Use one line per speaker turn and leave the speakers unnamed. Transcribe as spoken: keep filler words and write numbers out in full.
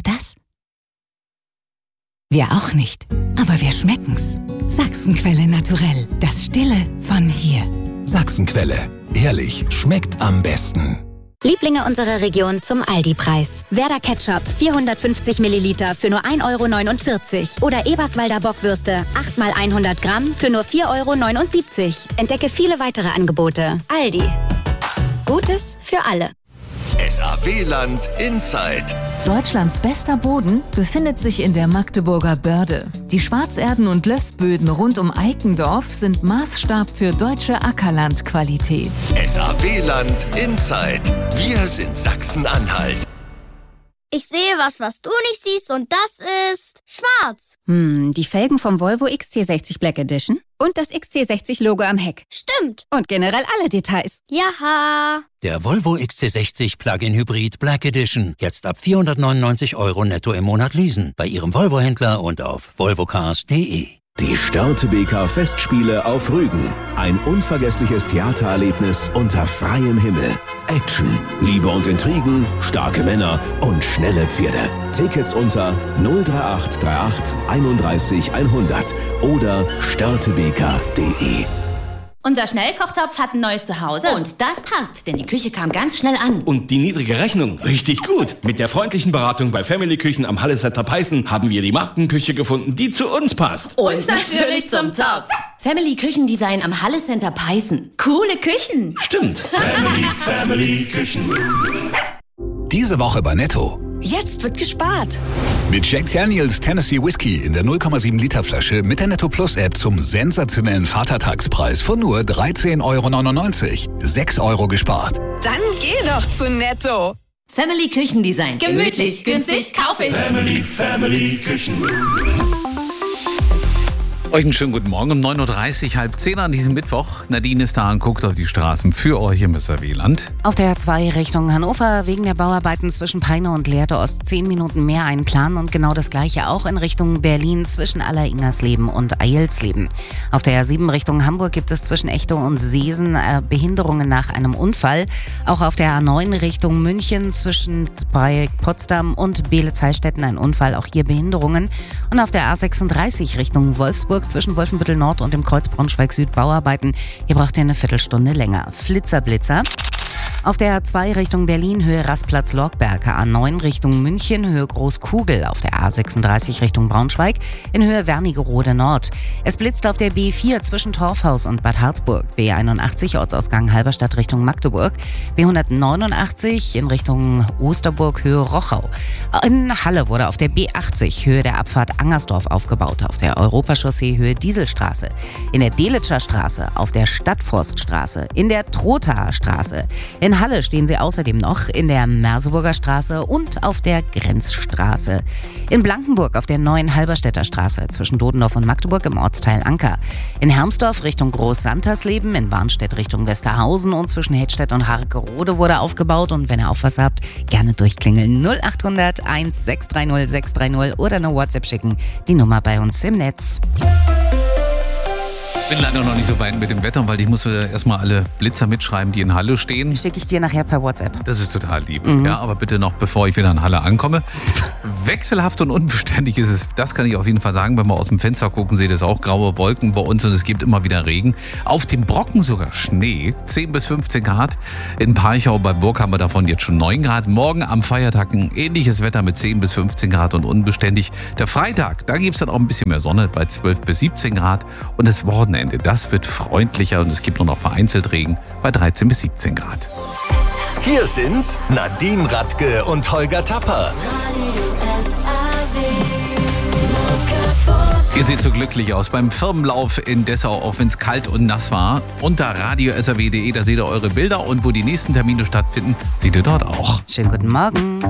das? Wir auch nicht, aber wir schmecken's. Sachsenquelle Naturell, das Stille von hier.
Sachsenquelle, ehrlich, schmeckt am besten.
Lieblinge unserer Region zum Aldi-Preis. Werder Ketchup vierhundertfünfzig Milliliter für nur ein Euro neunundvierzig. Oder Eberswalder Bockwürste acht mal hundert Gramm für nur vier Euro neunundsiebzig. Entdecke viele weitere Angebote. Aldi. Gutes für alle.
S A W-Land Inside.
Deutschlands bester Boden befindet sich in der Magdeburger Börde. Die Schwarzerden- und Lössböden rund um Eikendorf sind Maßstab für deutsche Ackerlandqualität.
S A W-Land Inside. Wir sind Sachsen-Anhalt.
Ich sehe was, was du nicht siehst, und das ist schwarz.
Hm, die Felgen vom Volvo X C sechzig Black Edition und das X C sechzig Logo am Heck.
Stimmt.
Und generell alle Details.
Jaha.
Der Volvo X C sechzig Plug-in Hybrid Black Edition. Jetzt ab vierhundertneunundneunzig Euro netto im Monat leasen. Bei Ihrem Volvo-Händler und auf volvocars punkt de.
Die Störtebeker Festspiele auf Rügen. Ein unvergessliches Theatererlebnis unter freiem Himmel. Action, Liebe und Intrigen, starke Männer und schnelle Pferde. Tickets unter null drei acht drei acht einunddreißig hundert oder störtebeker punkt de.
Unser Schnellkochtopf hat ein neues Zuhause.
Und das passt, denn die Küche kam ganz schnell an.
Und die niedrige Rechnung, richtig gut. Mit der freundlichen Beratung bei Family Küchen am Hallesetter Peißen haben wir die Markenküche gefunden, die zu uns passt.
Und natürlich zum Topf.
Family Küchendesign am Hallecenter Peißen.
Coole Küchen.
Stimmt. Family, Family Küchen.
Diese Woche bei Netto.
Jetzt wird gespart.
Mit Jack Daniels Tennessee Whiskey in der null Komma sieben Liter Flasche mit der Netto Plus App zum sensationellen Vatertagspreis von nur dreizehn Euro neunundneunzig. sechs Euro gespart.
Dann geh doch zu Netto.
Family Küchendesign.
Gemütlich, günstig, kauf ich.
Family, Family Küchen.
Euch einen schönen guten Morgen um neun Uhr dreißig, halb zehn an diesem Mittwoch. Nadine ist da und guckt auf die Straßen für euch im S A W-Land.
Auf der A zwei Richtung Hannover wegen der Bauarbeiten zwischen Peine und Lehrte Ost zehn Minuten mehr einplanen und genau das gleiche auch in Richtung Berlin zwischen Aller-Ingersleben und Eilsleben. Auf der A sieben Richtung Hamburg gibt es zwischen Echow und Seesen äh, Behinderungen nach einem Unfall. Auch auf der A neun Richtung München zwischen bei Potsdam und Beelitz-Heilstätten ein Unfall, auch hier Behinderungen. Und auf der A sechsunddreißig Richtung Wolfsburg zwischen Wolfenbüttel Nord und dem Kreuz Braunschweig-Süd Bauarbeiten. Hier braucht ihr eine Viertelstunde länger. Flitzer, Blitzer. Auf der A zwei Richtung Berlin, Höhe Rastplatz-Lorgberg, A neun Richtung München, Höhe Großkugel. Auf der A sechsunddreißig Richtung Braunschweig, in Höhe Wernigerode Nord. Es blitzt auf der B vier zwischen Torfhaus und Bad Harzburg. B einundachtzig, Ortsausgang Halberstadt Richtung Magdeburg. B hundertneunundachtzig in Richtung Osterburg, Höhe Rochau. In Halle wurde auf der B achtzig, Höhe der Abfahrt Angersdorf aufgebaut. Auf der Europachaussee, Höhe Dieselstraße. In der Delitscher Straße, auf der Stadtforststraße. In der Trothaer Straße. In Halle stehen sie außerdem noch in der Merseburger Straße und auf der Grenzstraße. In Blankenburg auf der neuen Halberstädter Straße zwischen Dodendorf und Magdeburg im Ortsteil Anker. In Hermsdorf Richtung Groß-Santersleben, in Warnstedt Richtung Westerhausen und zwischen Hedstedt und Harkerode wurde aufgebaut. Und wenn ihr auch was habt, gerne durchklingeln. null acht hundert eins sechs drei null sechs drei null oder eine WhatsApp schicken. Die Nummer bei uns im Netz.
Ich bin leider noch nicht so weit mit dem Wetter, weil ich muss erstmal alle Blitzer mitschreiben, die in Halle stehen.
Schicke ich dir nachher per WhatsApp.
Das ist total lieb.
Mhm.
Ja, aber bitte noch, bevor ich wieder in Halle ankomme. Wechselhaft und unbeständig ist es, das kann ich auf jeden Fall sagen. Wenn wir aus dem Fenster gucken, seht ihr es auch, graue Wolken bei uns und es gibt immer wieder Regen. Auf dem Brocken sogar Schnee, zehn bis fünfzehn Grad. In Parchau bei Burg haben wir davon jetzt schon neun Grad. Morgen am Feiertag ein ähnliches Wetter mit zehn bis fünfzehn Grad und unbeständig. Der Freitag, da gibt es dann auch ein bisschen mehr Sonne bei zwölf bis siebzehn Grad. Und das Wochenende, das wird freundlicher und es gibt nur noch vereinzelt Regen bei dreizehn bis siebzehn Grad.
Hier sind Nadine Radke und Holger Tapper.
Ihr seht so glücklich aus beim Firmenlauf in Dessau, auch wenn es kalt und nass war. Unter radio s r w punkt de, da seht ihr eure Bilder und wo die nächsten Termine stattfinden, seht ihr dort auch.
Schönen guten Morgen.